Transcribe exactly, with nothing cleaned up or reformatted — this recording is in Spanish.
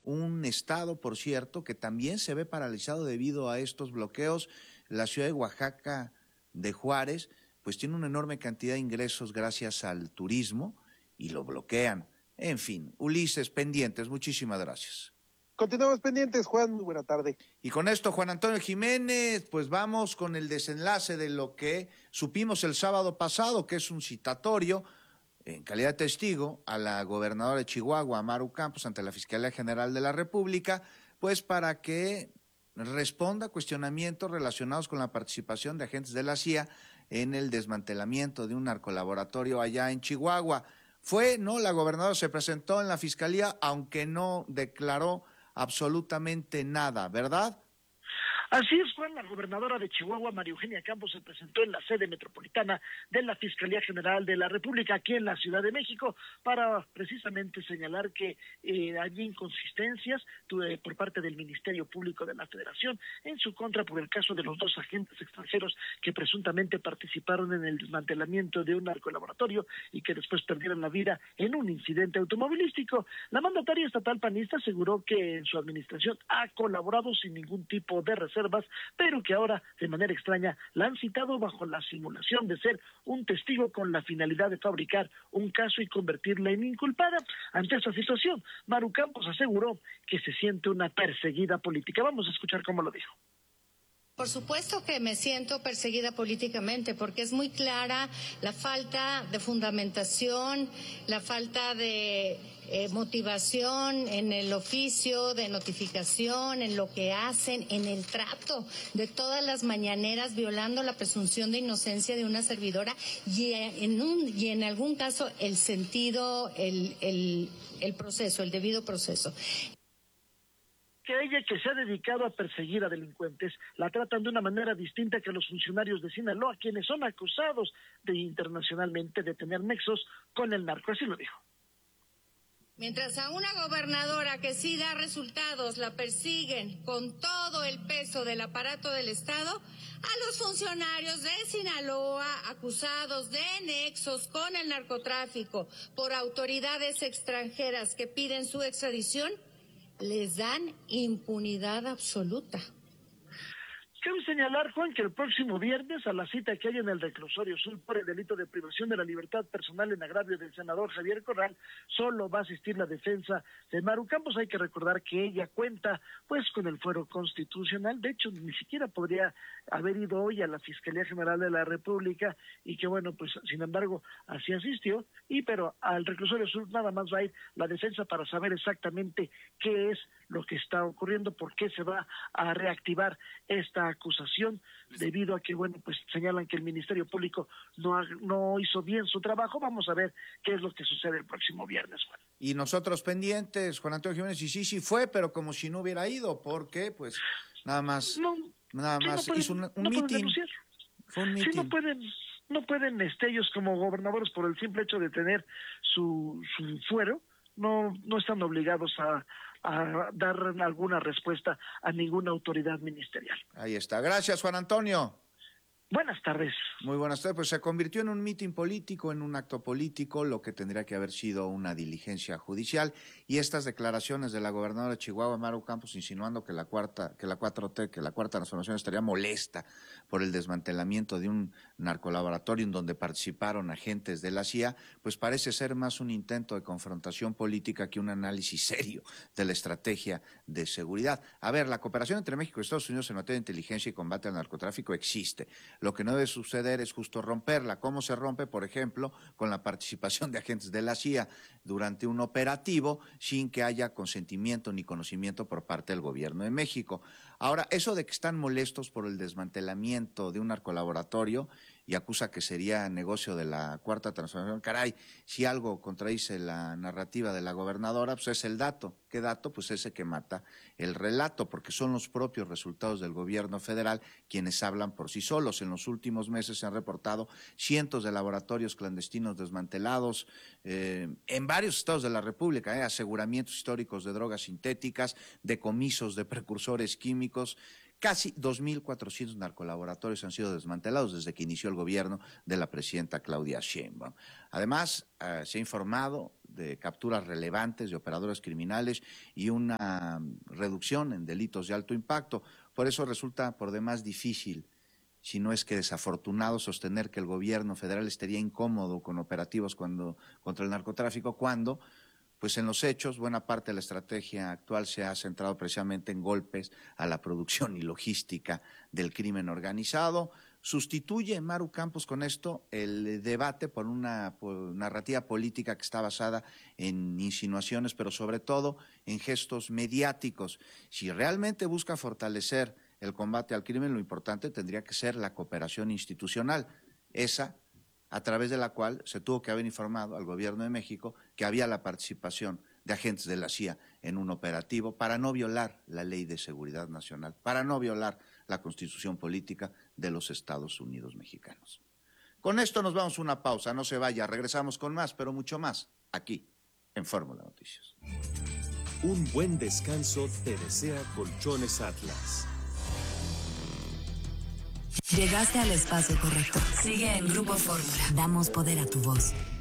un estado, por cierto, que también se ve paralizado debido a estos bloqueos. La ciudad de Oaxaca de Juárez, pues tiene una enorme cantidad de ingresos gracias al turismo y lo bloquean. En fin, Ulises, pendientes, muchísimas gracias. Continuamos pendientes, Juan, muy buena tarde. Y con esto, Juan Antonio Jiménez, pues vamos con el desenlace de lo que supimos el sábado pasado, que es un citatorio en calidad de testigo a la gobernadora de Chihuahua, Maru Campos, ante la Fiscalía General de la República, pues para que responda a cuestionamientos relacionados con la participación de agentes de la C I A en el desmantelamiento de un narcolaboratorio allá en Chihuahua. Fue, no, la gobernadora se presentó en la Fiscalía, aunque no declaró absolutamente nada, ¿verdad? Así es, Juan. La gobernadora de Chihuahua, María Eugenia Campos, se presentó en la sede metropolitana de la Fiscalía General de la República, aquí en la Ciudad de México, para precisamente señalar que eh, hay inconsistencias tuve, por parte del Ministerio Público de la Federación en su contra por el caso de los dos agentes extranjeros que presuntamente participaron en el desmantelamiento de un narcolaboratorio y que después perdieron la vida en un incidente automovilístico. La mandataria estatal panista aseguró que en su administración ha colaborado sin ningún tipo de reserva, pero que ahora, de manera extraña, la han citado bajo la simulación de ser un testigo con la finalidad de fabricar un caso y convertirla en inculpada. Ante esta situación, Maru Campos aseguró que se siente una perseguida política. Vamos a escuchar cómo lo dijo. Por supuesto que me siento perseguida políticamente porque es muy clara la falta de fundamentación, la falta de eh, motivación en el oficio, de notificación, en lo que hacen, en el trato de todas las mañaneras, violando la presunción de inocencia de una servidora y en, un, y en algún caso el sentido, el, el, el proceso, el debido proceso. Que ella, que se ha dedicado a perseguir a delincuentes, la tratan de una manera distinta que los funcionarios de Sinaloa, quienes son acusados de internacionalmente de tener nexos con el narco. Así lo dijo. Mientras a una gobernadora que sí da resultados la persiguen con todo el peso del aparato del Estado, a los funcionarios de Sinaloa acusados de nexos con el narcotráfico por autoridades extranjeras que piden su extradición, les dan impunidad absoluta. Cabe señalar, Juan, que el próximo viernes, a la cita que hay en el reclusorio sur por el delito de privación de la libertad personal en agravio del senador Javier Corral, solo va a asistir la defensa de Maru Campos. Hay que recordar que ella cuenta pues con el fuero constitucional. De hecho, ni siquiera podría haber ido hoy a la Fiscalía General de la República y que, bueno, pues sin embargo, así asistió. Y pero al reclusorio sur nada más va a ir la defensa para saber exactamente qué es lo que está ocurriendo, por qué se va a reactivar esta acusación, debido a que, bueno, pues señalan que el Ministerio Público no, ha, no hizo bien su trabajo. Vamos a ver qué es lo que sucede el próximo viernes, Juan. Y nosotros pendientes, Juan Antonio Jiménez, y sí, sí fue, pero como si no hubiera ido, porque pues nada más, no, nada más no pueden, hizo un, un no meeting. Fue un meeting. Sí, no pueden, no pueden este, ellos como gobernadores, por el simple hecho de tener su, su fuero, no, no están obligados a a dar alguna respuesta a ninguna autoridad ministerial. Ahí está. Gracias, Juan Antonio. Buenas tardes. Muy buenas tardes. Pues se convirtió en un mitin político, en un acto político, lo que tendría que haber sido una diligencia judicial. Y estas declaraciones de la gobernadora de Chihuahua, Maru Campos, insinuando que la cuarta, que la cuatro T, que la cuarta transformación estaría molesta por el desmantelamiento de un narcolaboratorio en donde participaron agentes de la C I A, pues parece ser más un intento de confrontación política que un análisis serio de la estrategia de seguridad. A ver, la cooperación entre México y Estados Unidos en materia de inteligencia y combate al narcotráfico existe. Lo que no debe suceder es justo romperla. ¿Cómo se rompe? Por ejemplo, con la participación de agentes de la C I A durante un operativo sin que haya consentimiento ni conocimiento por parte del gobierno de México. Ahora, eso de que están molestos por el desmantelamiento de un narcolaboratorio y acusa que sería negocio de la cuarta transformación, caray, si algo contradice la narrativa de la gobernadora, pues es el dato. ¿Qué dato? Pues ese que mata el relato, porque son los propios resultados del gobierno federal quienes hablan por sí solos. En los últimos meses se han reportado cientos de laboratorios clandestinos desmantelados eh, en varios estados de la República, eh, aseguramientos históricos de drogas sintéticas, decomisos de precursores químicos. Casi dos mil cuatrocientos narcolaboratorios han sido desmantelados desde que inició el gobierno de la presidenta Claudia Sheinbaum. Además, eh, se ha informado de capturas relevantes de operadores criminales y una reducción en delitos de alto impacto. Por eso resulta por demás difícil, si no es que desafortunado, sostener que el gobierno federal estaría incómodo con operativos cuando, contra el narcotráfico, cuando, pues en los hechos, buena parte de la estrategia actual se ha centrado precisamente en golpes a la producción y logística del crimen organizado. Sustituye Maru Campos con esto el debate por una por narrativa política que está basada en insinuaciones, pero sobre todo en gestos mediáticos. Si realmente busca fortalecer el combate al crimen, lo importante tendría que ser la cooperación institucional, esa a través de la cual se tuvo que haber informado al gobierno de México que había la participación de agentes de la C I A en un operativo para no violar la Ley de Seguridad Nacional, para no violar la Constitución Política de los Estados Unidos Mexicanos. Con esto nos vamos a una pausa, no se vaya, regresamos con más, pero mucho más, aquí, en Fórmula Noticias. Un buen descanso te desea Colchones Atlas. Llegaste al espacio correcto. Sigue en Grupo Fórmula. Damos poder a tu voz.